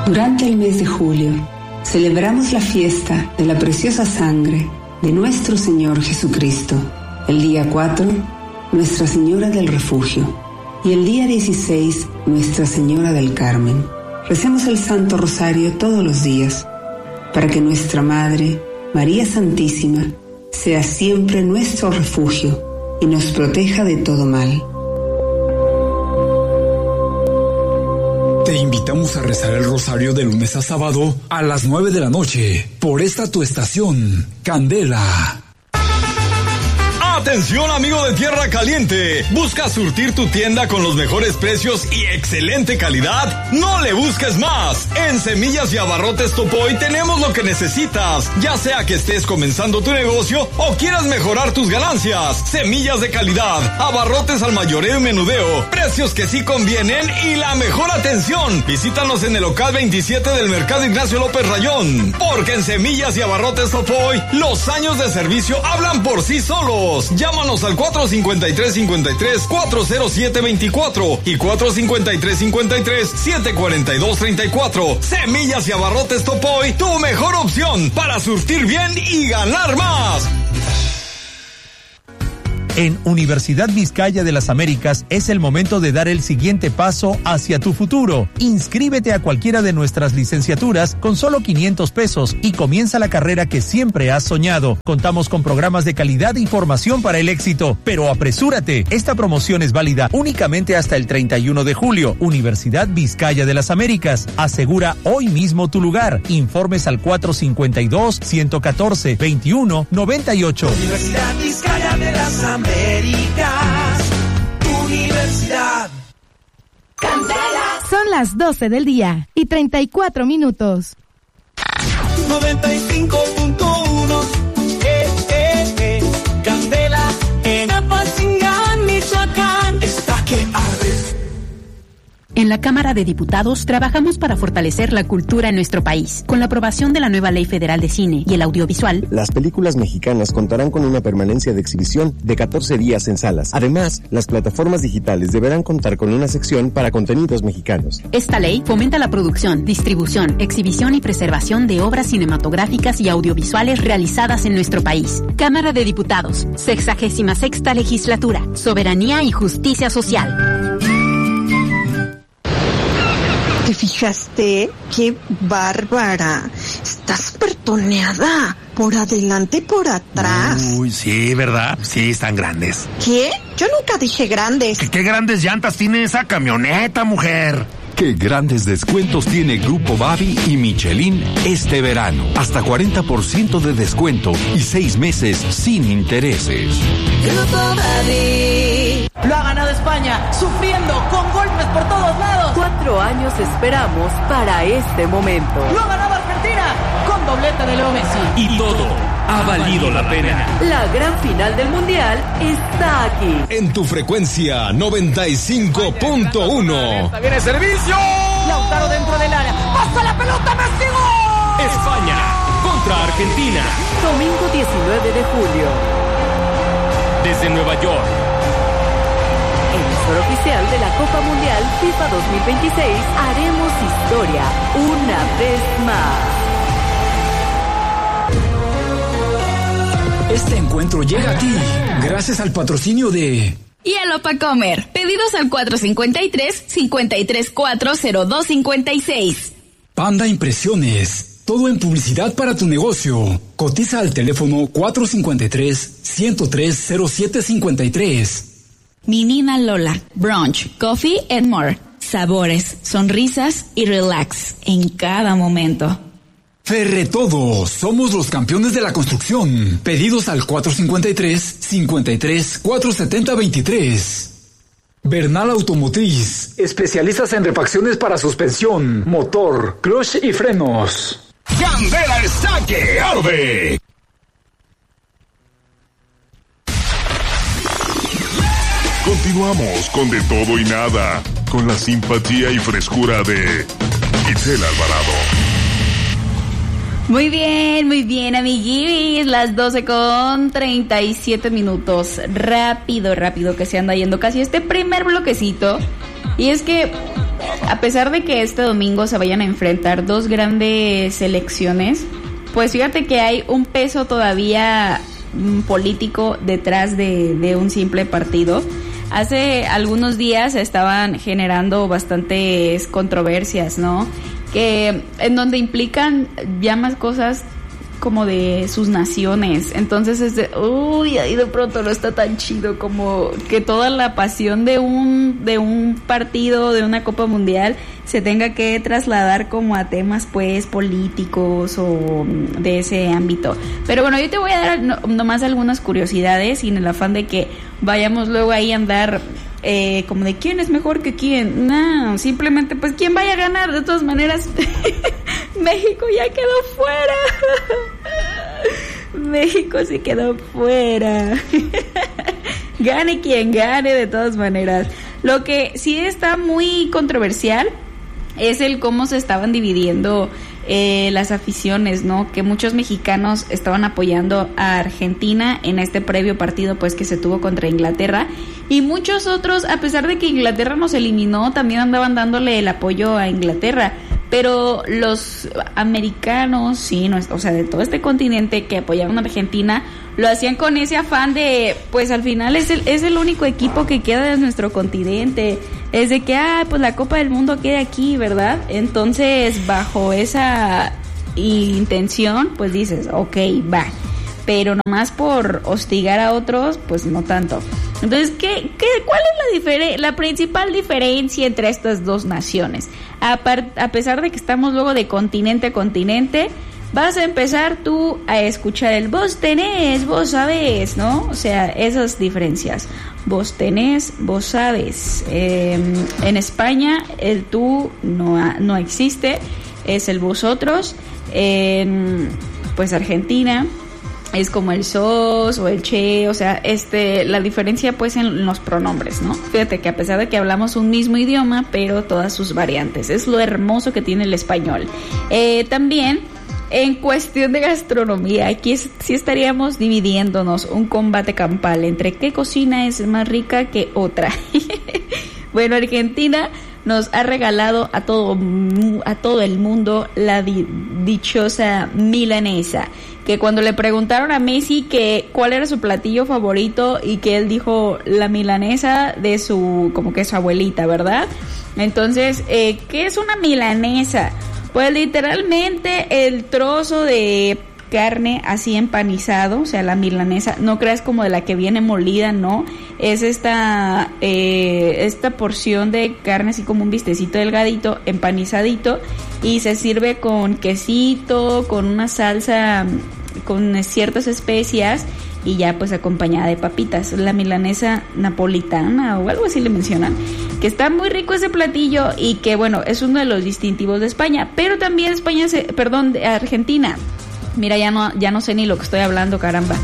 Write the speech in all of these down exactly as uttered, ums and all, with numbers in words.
Durante el mes de julio, celebramos la fiesta de la preciosa sangre de nuestro Señor Jesucristo. El día cuatro, Nuestra Señora del Refugio. Y el día dieciséis, Nuestra Señora del Carmen. Recemos el Santo Rosario todos los días, para que nuestra Madre, María Santísima, sea siempre nuestro refugio y nos proteja de todo mal. Te invitamos a rezar el rosario de lunes a sábado a las nueve de la noche por esta tu estación, Candela. Atención, amigo de Tierra Caliente. ¿Buscas surtir tu tienda con los mejores precios y excelente calidad? No le busques más. En Semillas y Abarrotes Topoy tenemos lo que necesitas, ya sea que estés comenzando tu negocio o quieras mejorar tus ganancias. Semillas de calidad, abarrotes al mayoreo y menudeo, precios que sí convienen y la mejor atención. Visítanos en el local veintisiete del Mercado Ignacio López Rayón, porque en Semillas y Abarrotes Topoy los años de servicio hablan por sí solos. Llámanos al cuatro cinco tres cinco tres cuatro cero siete veinticuatro y cuatro cinco tres cinco tres siete cuatro dos treinta y cuatro. Semillas y Abarrotes Topoy, tu mejor opción para surtir bien y ganar más. En Universidad Vizcaya de las Américas es el momento de dar el siguiente paso hacia tu futuro. Inscríbete a cualquiera de nuestras licenciaturas con solo quinientos pesos y comienza la carrera que siempre has soñado. Contamos con programas de calidad y formación para el éxito, pero apresúrate. Esta promoción es válida únicamente hasta el treinta y uno de julio. Universidad Vizcaya de las Américas. Asegura hoy mismo tu lugar. Informes al cuatro cinco dos, uno uno cuatro, veintiuno noventa y ocho. Universidad Vizcaya de las Américas. Américas, Universidad Candela. Son las doce del día y treinta y cuatro minutos. noventa y cinco punto uno, eh, eh, eh. Candela en Apatzingán, Michoacán. Está que arde. En la Cámara de Diputados trabajamos para fortalecer la cultura en nuestro país. Con la aprobación de la nueva Ley Federal de Cine y el Audiovisual, las películas mexicanas contarán con una permanencia de exhibición de catorce días en salas. Además, las plataformas digitales deberán contar con una sección para contenidos mexicanos. Esta ley fomenta la producción, distribución, exhibición y preservación de obras cinematográficas y audiovisuales realizadas en nuestro país. Cámara de Diputados, sexagésima sexta legislatura, soberanía y justicia social. ¿Te fijaste? ¡Qué bárbara! Estás pertoneada. Por adelante y por atrás. Uy, sí, ¿verdad? Sí, están grandes. ¿Qué? Yo nunca dije grandes. ¿Qué, qué grandes llantas tiene esa camioneta, mujer? Qué grandes descuentos tiene Grupo Babi y Michelin este verano. Hasta cuarenta por ciento de descuento y seis meses sin intereses. Grupo Babi. Lo ha ganado España, sufriendo, con golpes por todos lados. Cuatro años esperamos para este momento. Lo ha ganado Argentina, con doblete de Leo Messi. Y todo ha valido la pena. La gran final del Mundial está aquí. En tu frecuencia noventa y cinco punto uno. Viene servicio. Lautaro dentro del área. ¡Pasa la pelota, Messi! ¡Gol! España contra Argentina. Domingo diecinueve de julio. Desde Nueva York. Emisor oficial de la Copa Mundial FIFA dos mil veintiséis. Haremos historia una vez más. Este encuentro llega a ti gracias al patrocinio de Hielo pa' comer. Pedidos al cuatro cinco tres, cinco tres cuatro, cero dos cinco seis. Panda Impresiones. Todo en publicidad para tu negocio. Cotiza al teléfono cuatro cinco tres, ciento tres, cero siete cinco tres. Menina Lola. Brunch, coffee and more. Sabores, sonrisas y relax en cada momento. Ferretodo, somos los campeones de la construcción. Pedidos al cuatro cinco tres, cinco tres, cuatro siete cero dos tres. Bernal Automotriz, especialistas en refacciones para suspensión, motor, clutch y frenos. Candela está que arde. Continuamos con De Todo y Nada, con la simpatía y frescura de Itzel Alvarado. Muy bien, muy bien, amiguis. Las doce con treinta y siete minutos. Rápido, rápido que se anda yendo casi este primer bloquecito. Y es que a pesar de que este domingo se vayan a enfrentar dos grandes selecciones, pues fíjate que hay un peso todavía político detrás de, de un simple partido. Hace algunos días estaban generando bastantes controversias, ¿no? Que en donde implican ya más cosas como de sus naciones. Entonces es de, uy, ahí de pronto no está tan chido como que toda la pasión de un de un partido, de una Copa Mundial, se tenga que trasladar como a temas pues políticos o de ese ámbito. Pero bueno, yo te voy a dar no, nomás algunas curiosidades sin el afán de que vayamos luego ahí a andar eh, como de quién es mejor que quién. No, simplemente pues quién vaya a ganar. De todas maneras México ya quedó fuera. México sí quedó fuera. Gane quien gane, de todas maneras. Lo que sí está muy controversial es el cómo se estaban dividiendo eh, las aficiones, ¿no? Que muchos mexicanos estaban apoyando a Argentina en este previo partido pues que se tuvo contra Inglaterra, y muchos otros, a pesar de que Inglaterra nos eliminó, también andaban dándole el apoyo a Inglaterra. Pero los americanos, sí, no, o sea, de todo este continente que apoyaban a Argentina, lo hacían con ese afán de, pues al final es el, es el único equipo que queda de nuestro continente. Es de que, ah, pues la Copa del Mundo queda aquí, ¿verdad? Entonces, bajo esa intención, pues dices, ok, va. Pero nomás por hostigar a otros, pues no tanto. Entonces, ¿qué, qué, ¿cuál es la, difere- la principal diferencia entre estas dos naciones? A, par- a pesar de que estamos luego de continente a continente, vas a empezar tú a escuchar el vos tenés, vos sabés, ¿no? O sea, esas diferencias. Vos tenés, vos sabes. Eh, en España el tú no, ha, no existe, es el vosotros. En pues Argentina es como el sos o el che, o sea, este, la diferencia pues en los pronombres, ¿no? Fíjate que a pesar de que hablamos un mismo idioma, pero todas sus variantes, es lo hermoso que tiene el español. Eh, también, en cuestión de gastronomía, aquí es, sí estaríamos dividiéndonos un combate campal entre qué cocina es más rica que otra. Bueno, Argentina nos ha regalado a todo, a todo el mundo la di- dichosa milanesa, que cuando le preguntaron a Messi que cuál era su platillo favorito y que él dijo la milanesa de su, como que su abuelita, ¿verdad? Entonces, eh, ¿qué es una milanesa? Pues literalmente el trozo de carne así empanizado, o sea, la milanesa, no creas como de la que viene molida, no, es esta eh, esta porción de carne así como un bistecito delgadito, empanizadito, y se sirve con quesito, con una salsa, con ciertas especias, y ya pues acompañada de papitas, la milanesa napolitana o algo así le mencionan, que está muy rico ese platillo y que bueno, es uno de los distintivos de España, pero también España, se, perdón, de Argentina. Mira, ya no, ya no sé ni lo que estoy hablando, caramba.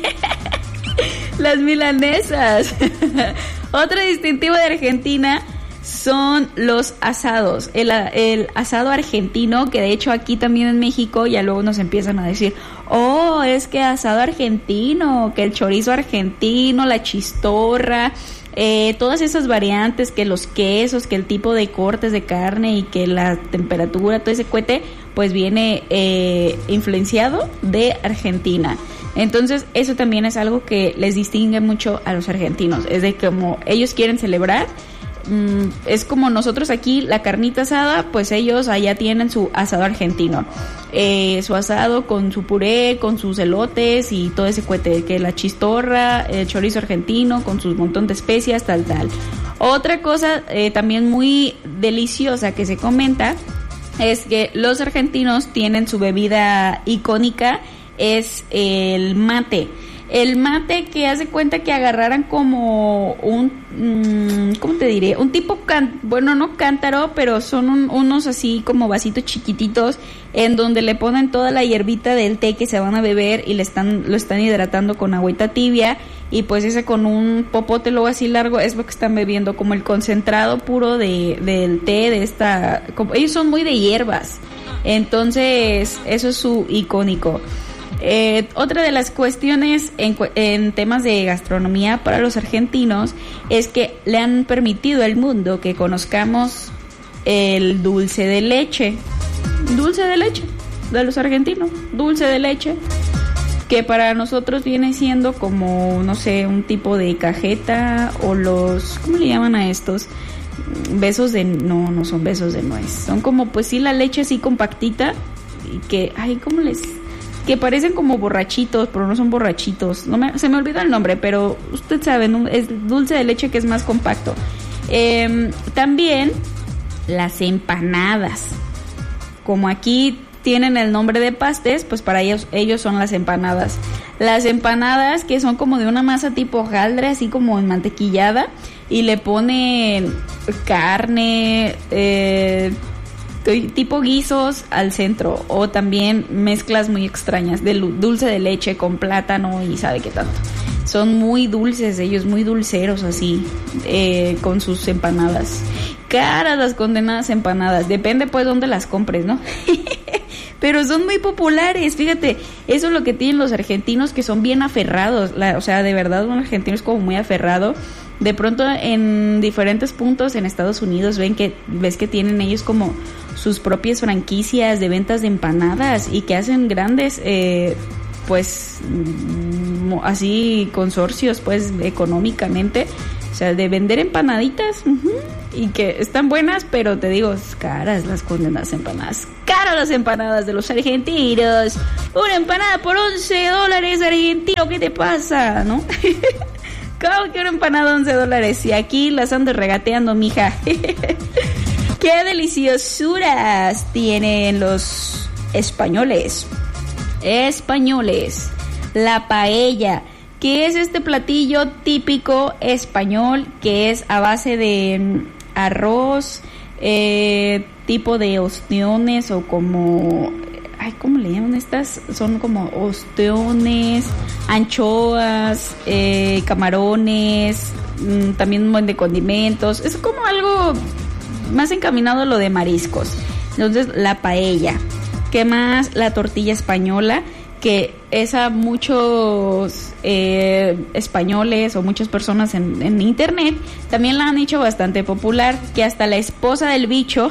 Las milanesas. Otro distintivo de Argentina son los asados. El, el asado argentino, que de hecho aquí también en México ya luego nos empiezan a decir, oh, es que asado argentino, que el chorizo argentino, la chistorra, eh, todas esas variantes, que los quesos, que el tipo de cortes de carne y que la temperatura, todo ese cohete, pues viene eh, influenciado de Argentina. Entonces eso también es algo que les distingue mucho a los argentinos, es de como ellos quieren celebrar, mmm, es como nosotros aquí la carnita asada, pues ellos allá tienen su asado argentino, eh, su asado con su puré, con sus elotes y todo ese cuete, que la chistorra, el chorizo argentino con su montón de especias, tal tal. Otra cosa eh, también muy deliciosa que se comenta es que los argentinos tienen su bebida icónica, es el mate. El mate, que hace cuenta que agarraran como un, mmm, ¿cómo te diré? Un tipo, can, bueno, no cántaro, pero son un, unos así como vasitos chiquititos en donde le ponen toda la hierbita del té que se van a beber y le están, lo están hidratando con agüita tibia, y pues ese con un popote luego así largo es lo que están bebiendo, como el concentrado puro de, del té, de esta, como, ellos son muy de hierbas, entonces eso es su icónico. Eh, otra de las cuestiones en, en temas de gastronomía para los argentinos es que le han permitido al mundo que conozcamos el dulce de leche. Dulce de leche de los argentinos, dulce de leche, que para nosotros viene siendo como, no sé, un tipo de cajeta o los, ¿cómo le llaman a estos? Besos de, no, no son besos de nuez, son como, pues sí, la leche así compactita y que, ay, ¿cómo les...? Que parecen como borrachitos, pero no son borrachitos, no me, se me olvidó el nombre, pero usted sabe, ¿no? Es dulce de leche que es más compacto. Eh, también las empanadas, como aquí tienen el nombre de pastes, pues para ellos ellos son las empanadas. Las empanadas que son como de una masa tipo hojaldre, así como enmantequillada, y le ponen carne, eh, tipo guisos al centro, o también mezclas muy extrañas de dulce de leche con plátano y sabe qué tanto. Son muy dulces ellos, muy dulceros así, eh, con sus empanadas. Caras las condenadas empanadas, depende pues dónde las compres, ¿no? Pero son muy populares, fíjate, eso es lo que tienen los argentinos, que son bien aferrados, la, o sea, de verdad un argentino es como muy aferrado. De pronto en diferentes puntos en Estados Unidos ven que ves que tienen ellos como sus propias franquicias de ventas de empanadas y que hacen grandes eh, pues así consorcios pues económicamente, o sea, de vender empanaditas, uh-huh, y que están buenas, pero te digo, caras las condenadas empanadas, caras las empanadas de los argentinos. Una empanada por once dólares, argentino, ¿qué te pasa? ¿No? ¿Cómo que una empanada once dólares? Y aquí las ando regateando, mija. ¡Qué deliciosuras tienen los españoles! Españoles. La paella, que es este platillo típico español, que es a base de arroz, eh, tipo de ostiones o como... Ay, ¿cómo le llaman estas? Son como ostiones, anchoas, eh, camarones, mmm, también un buen de condimentos. Es como algo más encaminado a lo de mariscos. Entonces, la paella. ¿Qué más? La tortilla española, que esa muchos eh, españoles o muchas personas en, en internet también la han hecho bastante popular, que hasta la esposa del bicho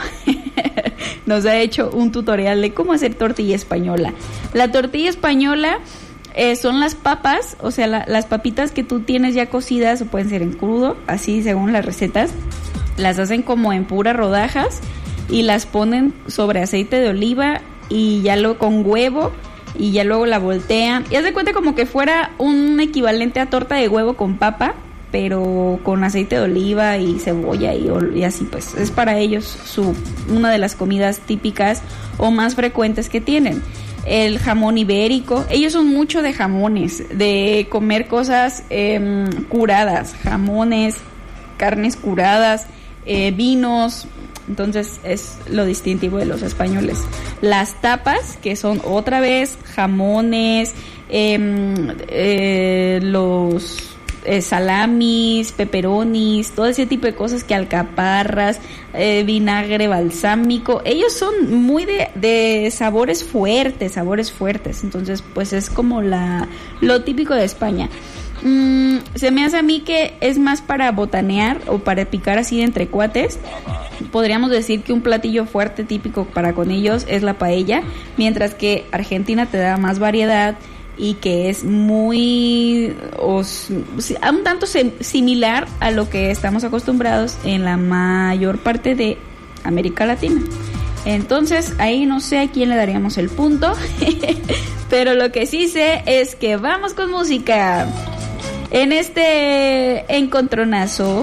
nos ha hecho un tutorial de cómo hacer tortilla española. La tortilla española eh, son las papas, o sea, la, las papitas que tú tienes ya cocidas, o pueden ser en crudo, así según las recetas, las hacen como en puras rodajas y las ponen sobre aceite de oliva y ya luego con huevo, y ya luego la voltean y haz de cuenta como que fuera un equivalente a torta de huevo con papa, pero con aceite de oliva y cebolla y, y así, pues es para ellos su una de las comidas típicas o más frecuentes que tienen. El jamón ibérico, ellos son mucho de jamones, de comer cosas eh, curadas, jamones, carnes curadas, eh, vinos. Entonces es lo distintivo de los españoles. Las tapas, que son otra vez jamones, eh, eh, los eh, salamis, pepperonis, todo ese tipo de cosas, que alcaparras, eh, vinagre balsámico. Ellos son muy de, de sabores fuertes, sabores fuertes. Entonces pues es como la lo típico de España. Mm, se me hace a mí que es más para botanear o para picar así de entre cuates. Podríamos decir que un platillo fuerte típico para con ellos es la paella, mientras que Argentina te da más variedad y que es muy os, un tanto similar a lo que estamos acostumbrados en la mayor parte de América Latina. Entonces ahí no sé a quién le daríamos el punto, pero lo que sí sé es que vamos con música. En este encontronazo,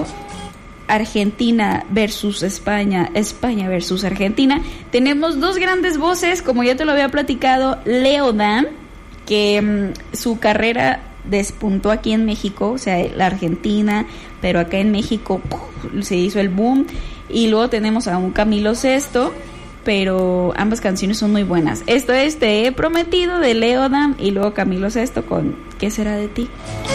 Argentina versus España, España versus Argentina, tenemos dos grandes voces, como ya te lo había platicado. Leodan, que um, su carrera despuntó aquí en México, o sea, la Argentina, pero acá en México ¡puf!, se hizo el boom. Y luego tenemos a un Camilo Sesto, pero ambas canciones son muy buenas. Esto es Te he prometido de Leodan, y luego Camilo Sesto con ¿Qué será de ti?